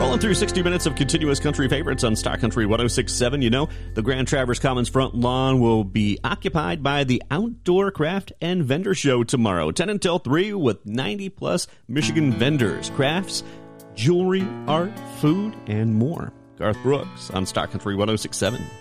Rolling through 60 minutes of continuous country favorites on Star Country 106.7. You know, the Grand Traverse Commons front lawn will be occupied by the Outdoor Craft and Vendor Show tomorrow, 10 until 3, with 90-plus Michigan vendors, crafts, jewelry, art, food, and more. Garth Brooks on Star Country 106.7.